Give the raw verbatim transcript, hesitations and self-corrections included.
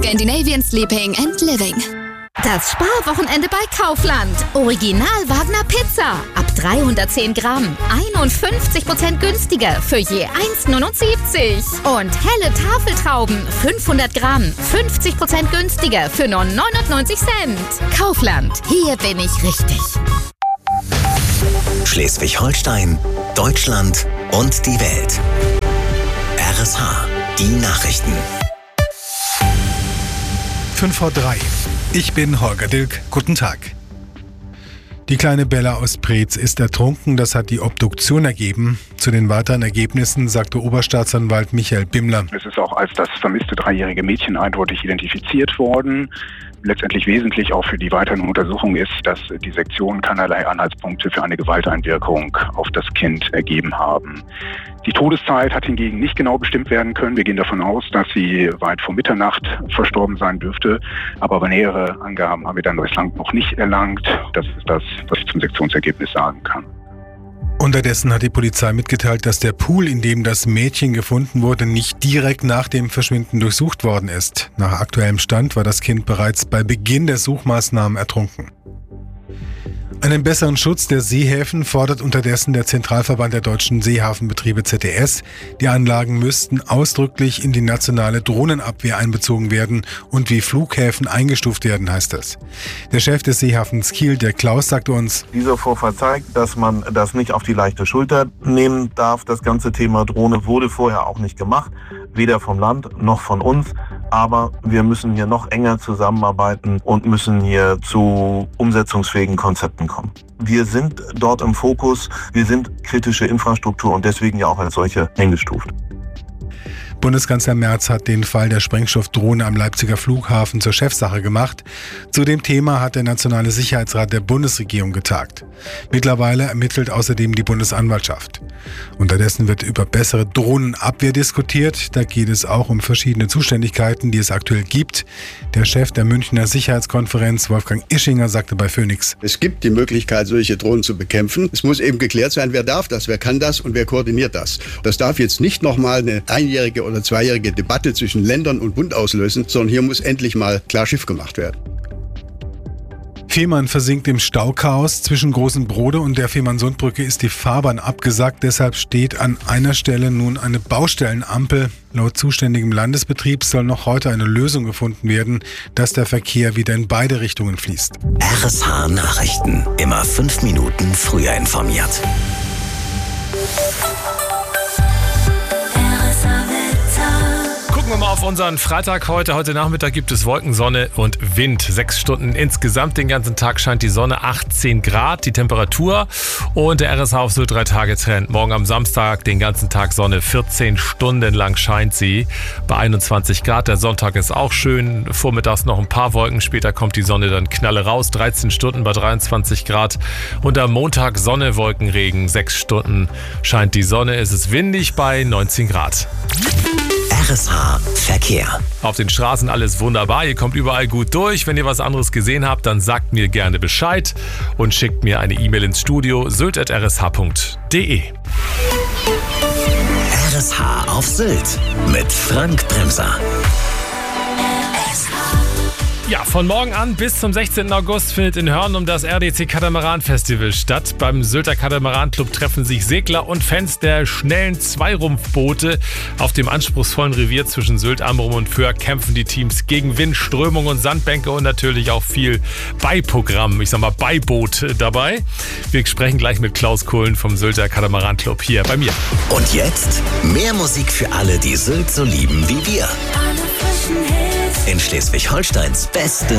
Scandinavian Sleeping and Living. Das Sparwochenende bei Kaufland. Original Wagner Pizza. Ab dreihundertzehn Gramm. einundfünfzig Prozent günstiger für je eins Komma neunundsiebzig. Und helle Tafeltrauben. fünfhundert Gramm. fünfzig Prozent günstiger für nur neunundneunzig Cent. Kaufland. Hier bin ich richtig. Schleswig-Holstein, Deutschland und die Welt. R S H, die Nachrichten. fünf vor drei. Ich bin Holger Dilk. Guten Tag. Die kleine Bella aus Preetz ist ertrunken, das hat die Obduktion ergeben. Zu den weiteren Ergebnissen sagte Oberstaatsanwalt Michael Bimmler. Es ist auch als das vermisste dreijährige Mädchen eindeutig identifiziert worden. Letztendlich wesentlich auch für die weiteren Untersuchungen ist, dass die Sektionen keinerlei Anhaltspunkte für eine Gewalteinwirkung auf das Kind ergeben haben. Die Todeszeit hat hingegen nicht genau bestimmt werden können. Wir gehen davon aus, dass sie weit vor Mitternacht verstorben sein dürfte. Aber nähere Angaben haben wir dann bislang noch nicht erlangt. Das ist das, was ich zum Sektionsergebnis sagen kann. Unterdessen hat die Polizei mitgeteilt, dass der Pool, in dem das Mädchen gefunden wurde, nicht direkt nach dem Verschwinden durchsucht worden ist. Nach aktuellem Stand war das Kind bereits bei Beginn der Suchmaßnahmen ertrunken. Einen besseren Schutz der Seehäfen fordert unterdessen der Zentralverband der deutschen Seehafenbetriebe Z D S. Die Anlagen müssten ausdrücklich in die nationale Drohnenabwehr einbezogen werden und wie Flughäfen eingestuft werden, heißt es. Der Chef des Seehafens Kiel, der Klaus, sagte uns: Dieser Vorfall zeigt, dass man das nicht auf die leichte Schulter nehmen darf. Das ganze Thema Drohne wurde vorher auch nicht gemacht, weder vom Land noch von uns. Aber wir müssen hier noch enger zusammenarbeiten und müssen hier zu umsetzungsfähigen Konzepten kommen. Wir sind dort im Fokus, wir sind kritische Infrastruktur und deswegen ja auch als solche eingestuft. Bundeskanzler Merz hat den Fall der Sprengstoffdrohne am Leipziger Flughafen zur Chefsache gemacht. Zu dem Thema hat der Nationale Sicherheitsrat der Bundesregierung getagt. Mittlerweile ermittelt außerdem die Bundesanwaltschaft. Unterdessen wird über bessere Drohnenabwehr diskutiert. Da geht es auch um verschiedene Zuständigkeiten, die es aktuell gibt. Der Chef der Münchner Sicherheitskonferenz, Wolfgang Ischinger, sagte bei Phoenix: Es gibt die Möglichkeit, solche Drohnen zu bekämpfen. Es muss eben geklärt sein, wer darf das, wer kann das und wer koordiniert das. Das darf jetzt nicht nochmal eine einjährige oder zweijährige Debatte zwischen Ländern und Bund auslösen, sondern hier muss endlich mal klar Schiff gemacht werden. Fehmarn versinkt im Stauchaos. Zwischen Großen Brode und der Fehmarnsundbrücke ist die Fahrbahn abgesackt. Deshalb steht an einer Stelle nun eine Baustellenampel. Laut zuständigem Landesbetrieb soll noch heute eine Lösung gefunden werden, dass der Verkehr wieder in beide Richtungen fließt. R S H Nachrichten. Immer fünf Minuten früher informiert. Gucken wir mal auf unseren Freitag heute. Heute Nachmittag gibt es Wolken, Sonne und Wind. Sechs Stunden insgesamt. Den ganzen Tag scheint die Sonne. achtzehn Grad die Temperatur. Und der R S H auf Sylt drei Tage Trend. Morgen am Samstag den ganzen Tag Sonne. vierzehn Stunden lang scheint sie bei einundzwanzig Grad. Der Sonntag ist auch schön. Vormittags noch ein paar Wolken. Später kommt die Sonne dann knalle raus. dreizehn Stunden bei dreiundzwanzig Grad. Und am Montag Sonne, Wolken, Regen. Sechs Stunden scheint die Sonne. Es ist windig bei neunzehn Grad. R S H Verkehr. Auf den Straßen alles wunderbar. Ihr kommt überall gut durch. Wenn ihr was anderes gesehen habt, dann sagt mir gerne Bescheid und schickt mir eine E-Mail ins Studio sylt at r s h punkt d e. R S H auf Sylt mit Frank Bremser. Ja, von morgen an bis zum sechzehnten August findet in Hörnum das R D C Katamaran Festival statt. Beim Sylter Katamaran Club treffen sich Segler und Fans der schnellen Zweirumpfboote. Auf dem anspruchsvollen Revier zwischen Sylt, Amrum und Föhr kämpfen die Teams gegen Wind, Strömung und Sandbänke und natürlich auch viel Beiprogramm, ich sag mal Beiboot dabei. Wir sprechen gleich mit Klaus Kohlen vom Sylter Katamaran Club hier bei mir. Und jetzt mehr Musik für alle, die Sylt so lieben wie wir. In Schleswig-Holsteins beste